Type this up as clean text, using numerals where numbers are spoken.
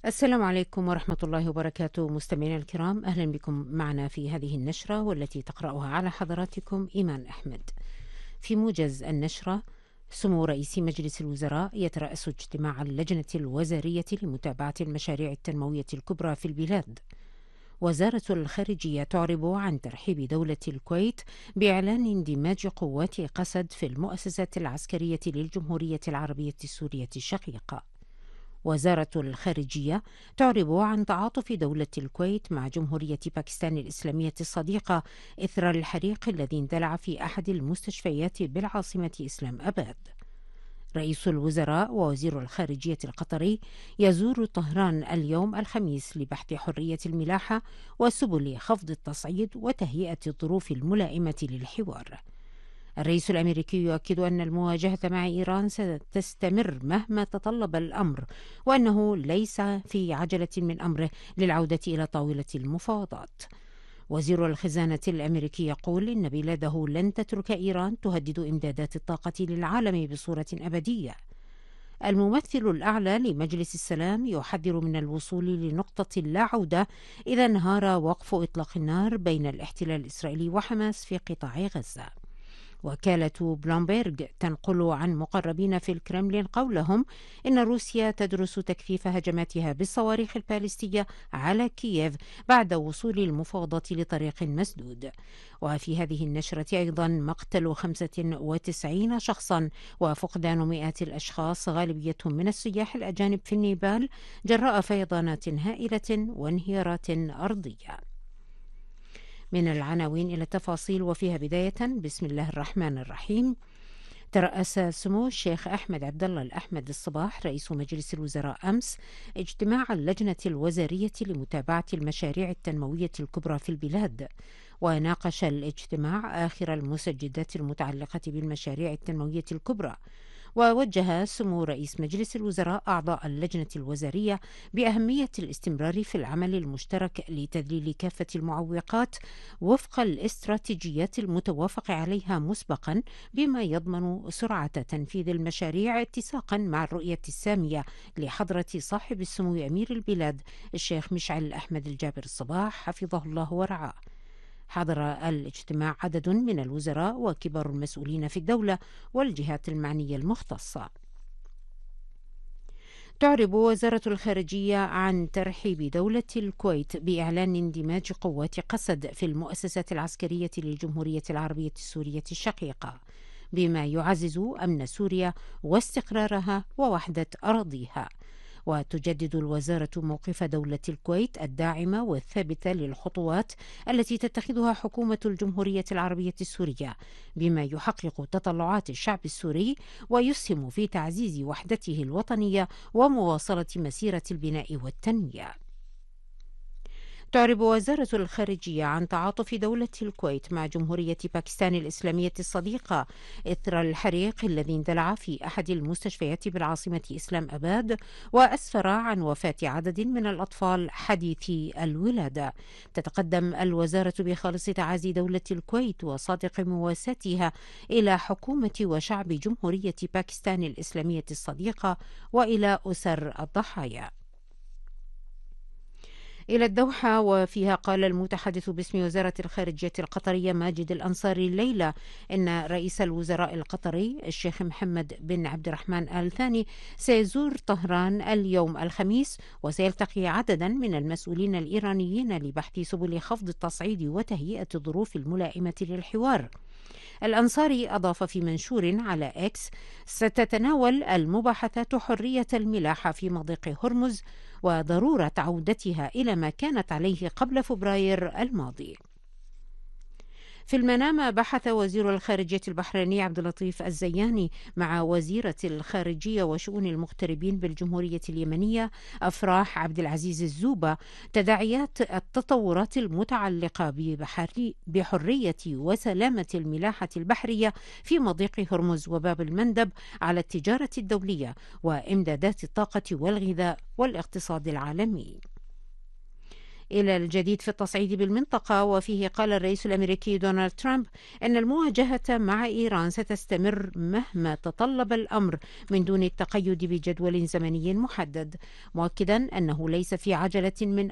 السلام عليكم ورحمة الله وبركاته. مستمعينا الكرام، أهلا بكم معنا في هذه النشرة والتي تقرأها على حضراتكم إيمان أحمد. في موجز النشرة: سمو رئيس مجلس الوزراء يترأس اجتماع اللجنة الوزارية لمتابعة المشاريع التنموية الكبرى في البلاد. وزارة الخارجية تعرب عن ترحيب دولة الكويت بإعلان اندماج قوات قسد في المؤسسات العسكرية للجمهورية العربية السورية الشقيقة. وزارة الخارجية تعرب عن تعاطف دولة الكويت مع جمهورية باكستان الإسلامية الصديقة إثر الحريق الذي اندلع في أحد المستشفيات بالعاصمة إسلام أباد. رئيس الوزراء ووزير الخارجية القطري يزور طهران اليوم الخميس لبحث حرية الملاحة وسبل خفض التصعيد وتهيئة الظروف الملائمة للحوار. الرئيس الأمريكي يؤكد أن المواجهة مع إيران ستستمر مهما تطلب الأمر، وأنه ليس في عجلة من أمره للعودة إلى طاولة المفاوضات. وزير الخزانة الأمريكي يقول إن بلاده لن تترك إيران تهدد إمدادات الطاقة للعالم بصورة أبدية. الممثل الأعلى لمجلس السلام يحذر من الوصول لنقطة لا عودة إذا انهار وقف إطلاق النار بين الاحتلال الإسرائيلي وحماس في قطاع غزة. وكالة بلومبيرغ تنقل عن مقربين في الكرملين قولهم إن روسيا تدرس تكثيف هجماتها بالصواريخ البالستية على كييف بعد وصول المفاوضات لطريق مسدود. وفي هذه النشرة أيضا مقتل 95 شخصا وفقدان مئات الأشخاص غالبيتهم من السياح الأجانب في النيبال جراء فيضانات هائلة وانهيارات أرضية. من العناوين إلى التفاصيل، وفيها بداية بسم الله الرحمن الرحيم. ترأس سمو الشيخ أحمد عبد الله الأحمد الصباح رئيس مجلس الوزراء أمس اجتماع اللجنة الوزارية لمتابعة المشاريع التنموية الكبرى في البلاد. وناقش الاجتماع آخر المسجدات المتعلقة بالمشاريع التنموية الكبرى. ووجه سمو رئيس مجلس الوزراء أعضاء اللجنة الوزارية بأهمية الاستمرار في العمل المشترك لتذليل كافة المعوقات وفق الاستراتيجيات المتوافق عليها مسبقا، بما يضمن سرعة تنفيذ المشاريع اتساقا مع الرؤية السامية لحضرة صاحب السمو أمير البلاد الشيخ مشعل أحمد الجابر الصباح حفظه الله ورعاه. حضر الاجتماع عدد من الوزراء وكبار المسؤولين في الدولة والجهات المعنية المختصة. تعرب وزارة الخارجية عن ترحيب دولة الكويت بإعلان اندماج قوات قسد في المؤسسات العسكرية للجمهورية العربية السورية الشقيقة، بما يعزز أمن سوريا واستقرارها ووحدة أراضيها. وتجدد الوزارة موقف دولة الكويت الداعمة والثابتة للخطوات التي تتخذها حكومة الجمهورية العربية السورية، بما يحقق تطلعات الشعب السوري ويسهم في تعزيز وحدته الوطنية ومواصلة مسيرة البناء والتنمية. تعرب وزارة الخارجية عن تعاطف دولة الكويت مع جمهورية باكستان الإسلامية الصديقة إثر الحريق الذي اندلع في أحد المستشفيات بالعاصمة إسلام أباد وأسفر عن وفاة عدد من الأطفال حديثي الولادة. تتقدم الوزارة بخالص تعازي دولة الكويت وصادق مواساتها إلى حكومة وشعب جمهورية باكستان الإسلامية الصديقة وإلى أسر الضحايا. إلى الدوحة، وفيها قال المتحدث باسم وزارة الخارجية القطرية ماجد الأنصاري الليلة إن رئيس الوزراء القطري الشيخ محمد بن عبد الرحمن آل ثاني سيزور طهران اليوم الخميس وسيلتقي عددا من المسؤولين الإيرانيين لبحث سبل خفض التصعيد وتهيئة الظروف الملائمة للحوار. الأنصاري أضاف في منشور على إكس: ستتناول المباحثات حرية الملاحة في مضيق هرمز وضرورة عودتها إلى ما كانت عليه قبل فبراير الماضي. في المنام بحث وزير الخارجية البحريني عبد اللطيف الزياني مع وزيرة الخارجية وشؤون المغتربين بالجمهورية اليمنية أفراح عبد العزيز الزوبة تداعيات التطورات المتعلقة بحرية وسلامة الملاحة البحرية في مضيق هرمز وباب المندب على التجارة الدولية وإمدادات الطاقة والغذاء والاقتصاد العالمي. إلى الجديد في التصعيد بالمنطقة، وفيه قال الرئيس الأمريكي دونالد ترامب أن المواجهة مع إيران ستستمر مهما تطلب الأمر من دون التقيد بجدول زمني محدد، مؤكدا أنه ليس في عجلة من